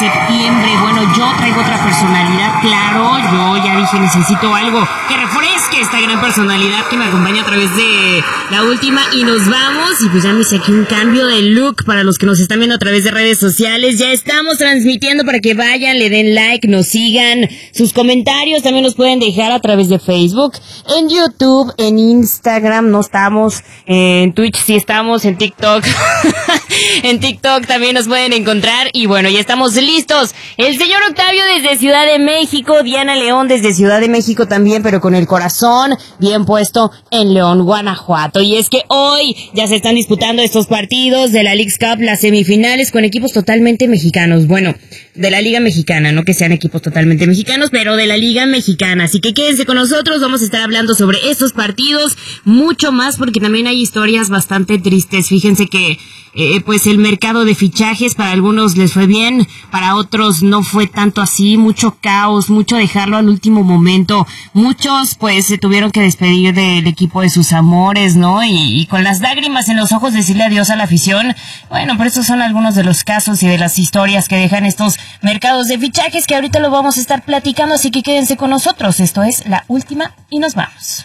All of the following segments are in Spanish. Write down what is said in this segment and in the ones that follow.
septiembre. Bueno, yo traigo otra personalidad, claro. Yo ya dije, necesito algo que refresque esta gran personalidad que me acompaña a través de La Última. Y nos vamos. Y pues ya me hice aquí un cambio de look para los que nos están viendo a través de redes sociales. Ya estamos transmitiendo para que vayan, le den like, nos sigan. Sus comentarios también los pueden dejar a través de Facebook, en YouTube, en Instagram. No estamos en Twitch, sí estamos en TikTok. En TikTok también nos pueden encontrar. Y bueno, ya estamos listos. El señor Octavio desde Ciudad de México, Diana León desde Ciudad de México también, pero con el corazón bien puesto en León, Guanajuato. Y es que hoy ya se están disputando estos partidos de la Leagues Cup, las semifinales, con equipos totalmente mexicanos. Bueno, de la Liga Mexicana, no que sean equipos totalmente mexicanos, pero de la Liga Mexicana. Así que quédense con nosotros, vamos a estar hablando sobre estos partidos, mucho más, porque también hay historias bastante tristes. Fíjense que pues el mercado de fichajes para algunos les fue bien, para otros no fue tanto así, mucho caos, mucho dejarlo al último momento, muchos pues se tuvieron que despedir del equipo de sus amores, ¿no? Y con las lágrimas en los ojos decirle adiós a la afición. Bueno, pero estos son algunos de los casos y de las historias que dejan estos mercados de fichajes que ahorita lo vamos a estar platicando, así que quédense con nosotros. Esto es La Última y nos vamos.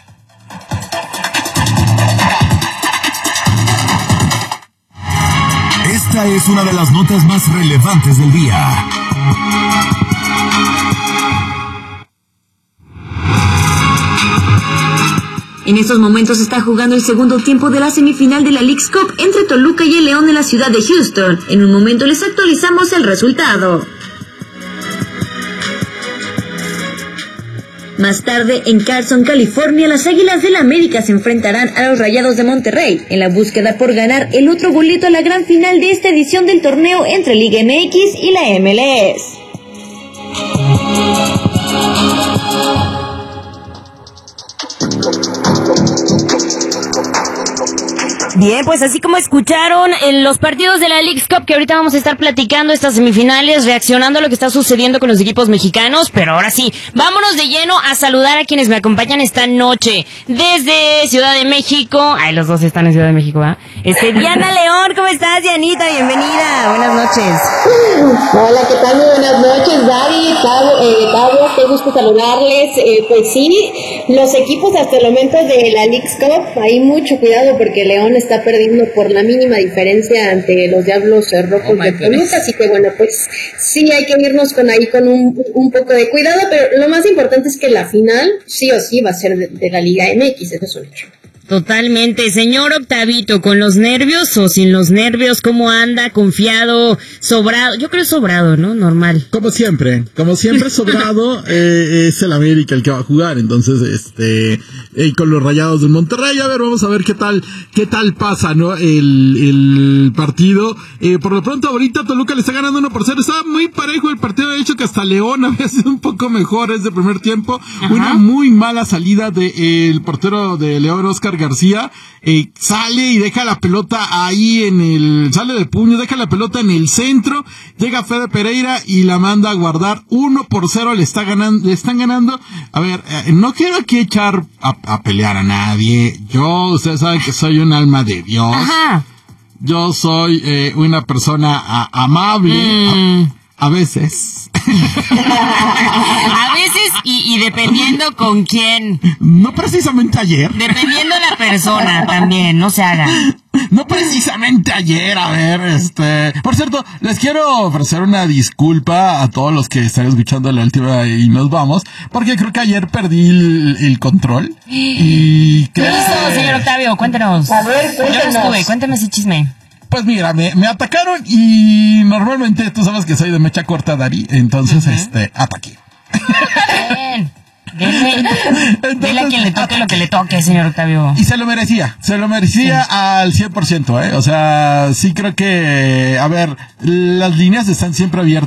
Esta es una de las notas más relevantes del día. En estos momentos se está jugando el segundo tiempo de la semifinal de la Leagues Cup entre Toluca y el León de la ciudad de Houston. En un momento les actualizamos el resultado. Más tarde, en Carson, California, las Águilas del América se enfrentarán a los Rayados de Monterrey en la búsqueda por ganar el otro boleto a la gran final de esta edición del torneo entre Liga MX y la MLS. Bien, pues así como escucharon en los partidos de la Leagues Cup, que ahorita vamos a estar platicando estas semifinales, reaccionando a lo que está sucediendo con los equipos mexicanos, pero ahora sí, vámonos de lleno a saludar a quienes me acompañan esta noche. Desde Ciudad de México, ay, los dos están en Ciudad de México, ¿verdad? Diana León, ¿cómo estás, Dianita? Bienvenida, buenas noches. Hola, ¿qué tal? Muy buenas noches, Dari, Tavo, qué gusto saludarles. Pues sí, los equipos hasta el momento de la Leagues Cup, hay mucho cuidado porque León está perdiendo por la mínima diferencia ante los Diablos Rojos de Toluca, así que bueno, pues sí hay que irnos con un poco de cuidado, pero lo más importante es que la final sí o sí va a ser de la Liga MX, eso es un hecho. Totalmente. Señor Octavito, ¿con los nervios o sin los nervios? ¿Cómo anda? ¿Confiado? ¿Sobrado? Yo creo sobrado, ¿no? Normal. Como siempre sobrado. Es el América el que va a jugar, entonces con los Rayados del Monterrey. A ver, vamos a ver qué tal pasa, ¿no? El partido. Por lo pronto ahorita Toluca le está ganando 1-0. Estaba muy parejo el partido, de hecho que hasta León había sido un poco mejor ese primer tiempo. Ajá. Una muy mala salida del portero de León, Oscar García, sale y deja la pelota ahí sale de puño, deja la pelota en el centro, llega Fede Pereira y la manda a guardar. 1-0 le están ganando. A ver, no quiero aquí echar a pelear a nadie. Ustedes saben que soy un alma de Dios. Ajá. Yo soy una persona amable. A veces. A veces y dependiendo con quién. No precisamente ayer. Dependiendo de la persona también, no se haga. No precisamente ayer, a ver, Por cierto, les quiero ofrecer una disculpa a todos los que están escuchando La Última y nos vamos, porque creo que ayer perdí el control. Y ¿qué hizo, señor Octavio? Cuéntenos. A ver, cuéntenos. Yo no estuve, cuénteme ese chisme. Pues mira, me atacaron y normalmente tú sabes que soy de mecha corta, Dari, entonces, ataque. Bien. Dile a quien le toque lo que le toque, señor Octavio. Y se lo merecía sí. Al 100%, O sea, sí creo que, a ver, las líneas están siempre abiertas.